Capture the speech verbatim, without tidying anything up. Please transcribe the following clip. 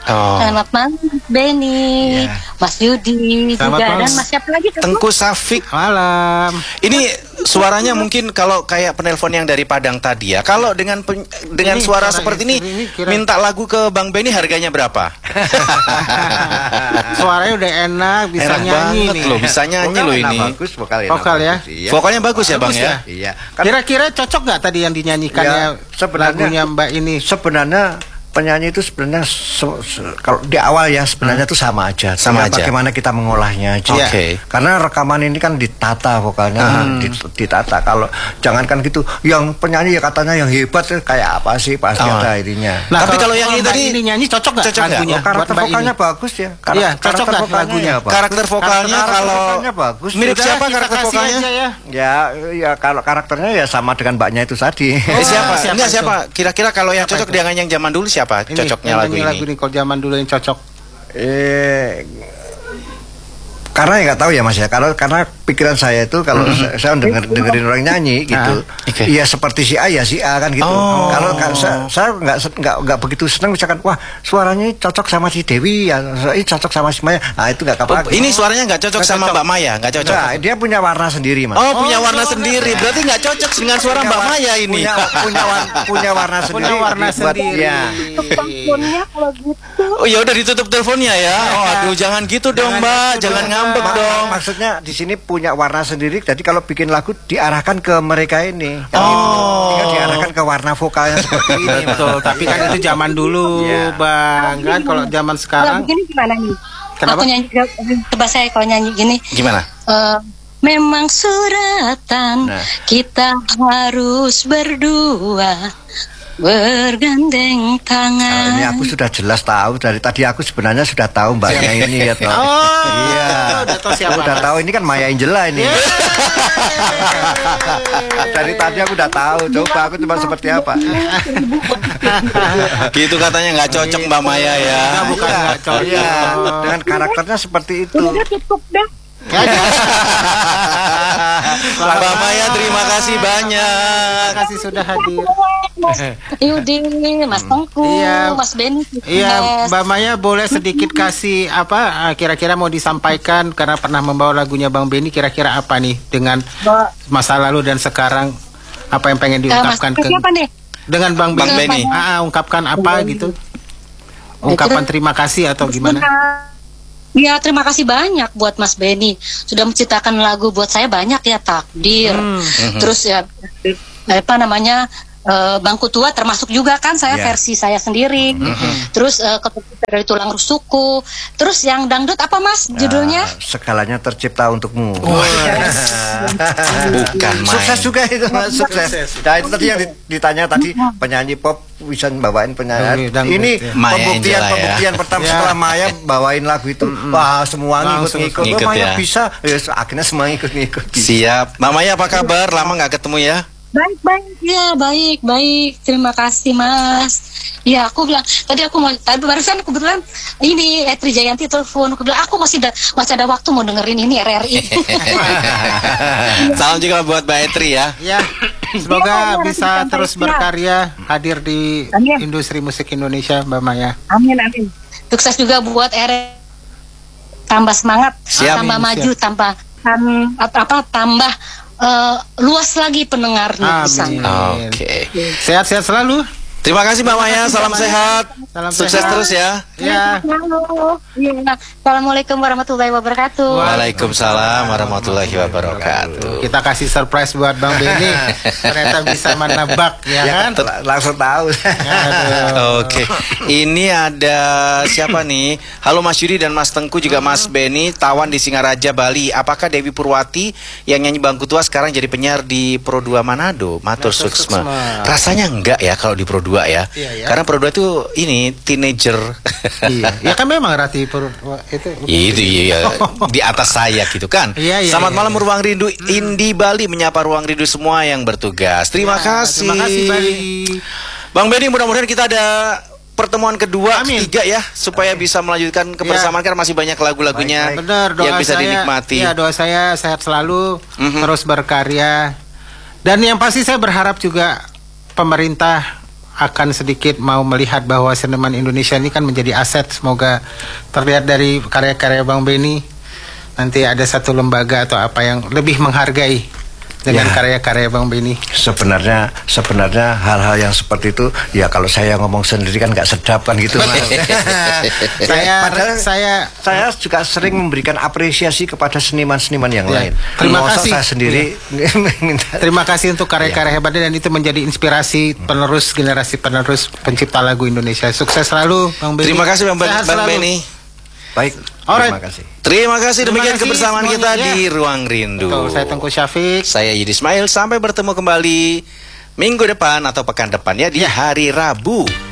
Oh. Selamat malam Benny, yeah. Mas Yudi Selamat juga malam. dan Mas siapa lagi? Tengku Safik. Malam. Ini suaranya mungkin kalau kayak penelpon yang dari Padang tadi ya. Kalau dengan pen, dengan Ini suara suara seperti ini, ini kira- minta lagu ke Bang Benny harganya berapa? Suaranya udah enak, bisa Enak nyanyi banget nih. loh, bisa nyanyi Vokal loh enak ini. Bagus, vokal enak Vokal ya? bagus, iya. Vokalnya bagus ya Bang Bagus ya? Iya. Kan Kira-kira cocok nggak tadi yang dinyanyikannya Ya, sebenarnya- lagunya Mbak ini? sebenarnya penyanyi itu sebenarnya se- se- kalau di awal ya sebenarnya itu sama aja. Sama Tinggal aja. Bagaimana kita mengolahnya aja. Oke. Karena rekaman ini kan ditata vokalnya, kan di- ditata. Kalau jangankan gitu, yang penyanyi ya katanya yang hebat kayak apa sih pasti Oh. ada ininya. Nah, Tapi kalau yang ini Mbak tadi ini nyanyi cocok nggak cocok nggak? lagunya? Oh, karakter buat Mbak vokalnya ini? bagus ya. Kar- Iya, cocok karakter nggak vokalnya lagunya? ya, Pak. Karakter vokalnya Karakter kalau vokalnya bagus. mirip Udah, siapa kita karakter kasih vokalnya? aja ya. Ya, ya kalau karakternya ya sama dengan mbaknya itu tadi. Eh, siapa? siapa Enggak itu? siapa? Kira-kira kalau yang Siapa cocok itu? dengan yang zaman dulu siapa? Ini, Cocoknya yang lagu nyanyi ini. lagu ini kalau zaman dulu yang cocok. Eh, karena ya nggak tahu ya Mas ya. Kalau karena pikiran saya itu kalau saya, saya denger, dengerin orang nyanyi gitu, Ah, oke. iya seperti si A ya si A kan gitu. Oh. Kalau ka- saya saya nggak se- nggak nggak begitu senang misalkan wah suaranya cocok sama si Dewi ya, ini cocok sama si Maya. Nah itu nggak Oh, apa-apa. ini suaranya nggak cocok Nggak sama cocok. Mbak Maya, nggak cocok. Nah, dia punya warna sendiri Mas. Oh, punya Oh, warna warna sendiri. Berarti nggak cocok dengan suara Mbak war- Maya ini. Punya punya, war- punya warna sendiri. Punya warna dibuat- sendiri. Ya. Teleponnya kalau gitu. Oh ya udah ditutup teleponnya ya. Oh aduh jangan gitu dong Jangan Mbak, gitu jangan dong, ngambek Mbak. dong. Maksudnya di sini punya warna sendiri. Jadi kalau bikin lagu diarahkan ke mereka ini. Yang Oh. ini. Tinggal diarahkan ke warna vokalnya seperti ini. Mas. Betul, tapi kan itu zaman dulu, Iya. Bang. Kan kalau zaman Kalau sekarang begini gimana nih? Kenapa? Aku nyanyi, coba saya kalau nyanyi gini. Gimana? eh, memang suratan Nah. kita harus berdua bergandeng Nah, tangan. ini aku sudah jelas tahu dari tadi aku sebenarnya sudah tahu mbaknya ini ya toh. Oh, Iya. udah tahu siapa, Udah Mas? tahu ini kan Maya Angela ini. Dari tadi aku udah tahu. Coba aku cuma seperti apa. Gitu katanya nggak cocok Mbak Maya ya. Nah, bukan Iya, nggak cocok. iya. Dengan karakternya seperti itu. Udah tutup dah. Mbak Maya terima kasih banyak. Terima kasih sudah hadir. Mas Yudi, Mas Tengku, Iya. Mas Benny. Iya, Mas. Mbak Maya boleh sedikit kasih apa eh, kira-kira mau disampaikan karena pernah membawa lagunya Bang Benny, kira-kira apa nih dengan Mbak- masa lalu dan sekarang apa yang pengen Eh, Mas diungkapkan ke siapa nih? dengan Bang, Bang Benny? Benny. Ah, ah, ungkapkan apa Bang gitu? Benny. Ungkapan Itu- terima kasih atau gimana? Ya terima kasih banyak buat Mas Benny sudah menciptakan lagu buat saya banyak ya takdir. Hmm. Terus ya apa namanya eh, Bangku Tua termasuk juga kan saya Ya. versi saya sendiri. Terus eh, Ketupat dari Tulang Rusukku. Terus yang dangdut apa Mas judulnya? Nah, segalanya tercipta untukmu. Bukan main. Sukses juga itu Mas, sukses. Nah itu tadi yang di- ditanya tadi penyanyi pop bisa bawain penyanyi. Dangdut, dangdut, Ini ya. Maya pembuktian Angela ya. pembuktian pertama Ya. setelah Maya bawain lagu itu, wah semua Langsung ngikut-ngikut. ngikut Oh, Maya ya. bisa, ya, akhirnya semua ngikut-ngikut. Siap. Mbak Maya apa kabar? Lama nggak ketemu ya? Baik baik ya baik baik terima kasih Mas. Ya aku bilang tadi aku mau tadi barusan kebetulan ini Etri Jayanti telepon aku bilang aku masih da, masih ada waktu mau dengerin ini R R I. Salam juga buat Mbak Etri ya. Ya, semoga Iya, bisa nanti terus sampai berkarya hadir di Amin. industri musik Indonesia, Mbak Maya. Amin amin. Sukses juga buat R R I. Tambah semangat, Siap. tambah Amin, maju, siap. tambah tam- apa, apa tambah eh, luas lagi pendengarnya di Amin. sana. Oke. Sehat-sehat selalu. Terima kasih Mbak Maya. Salam sehat. Salam Sukses sehat. terus ya. Ya. Halo. Iya. Assalamualaikum warahmatullahi wabarakatuh. Waalaikumsalam warahmatullahi wabarakatuh. Kita kasih surprise buat Bang Benny. Ternyata bisa menebak ya, Ya kan? kan lang- langsung tahu. Aduh. Oke, ini ada siapa nih? Halo Mas Yudi dan Mas Tengku juga Mas Benny, Tawan di Singaraja, Bali. Apakah Dewi Purwati yang nyanyi Bangku Tua sekarang jadi penyiar di Pro dua Manado? Matur Matur suksma. suksma. Rasanya enggak ya kalau di Pro dua ya. Iya, ya. Karena Pro dua itu ini teenager. Iya. Ya kan memang Rati Pur itu. Itu iya di atas saya gitu kan. Iya, iya, Selamat iya, malam iya. Ruang Rindu Indi Bali, menyapa Ruang Rindu semua yang bertugas. Terima Ya, kasih. Terima kasih Bali. Bang Benny, mudah-mudahan kita ada pertemuan kedua, Amin. ketiga ya, supaya bisa melanjutkan kebersamaan, karena masih banyak lagu-lagunya Benar, doa yang bisa saya, dinikmati. Iya, doa saya sehat selalu, Mhm. terus berkarya. Dan yang pasti saya berharap juga pemerintah akan sedikit mau melihat bahwa seniman Indonesia ini kan menjadi aset. Semoga terlihat dari karya-karya Bang Benny nanti ada satu lembaga atau apa yang lebih menghargai dengan Ya. karya-karya Bang Benny. Sebenarnya sebenarnya hal-hal yang seperti itu ya kalau saya ngomong sendiri kan nggak sedap kan gitu. Mas. saya Padahal saya saya juga sering memberikan apresiasi kepada seniman-seniman yang Ya. lain. Terima Masa kasih. saya sendiri minta. terima kasih untuk karya-karya hebatnya dan itu menjadi inspirasi penerus generasi penerus pencipta lagu Indonesia. Sukses selalu Bang Benny. Terima kasih Bang, Sehat Bang selalu. Benny. Baik. Alright. Terima kasih. Terima kasih Terima demikian kasih kebersamaan semuanya, kita ya. di Ruang Rindu. Betul, saya Tengku Syafiq. Saya Yudi Ismail, sampai bertemu kembali minggu depan atau pekan depan ya di hari Rabu.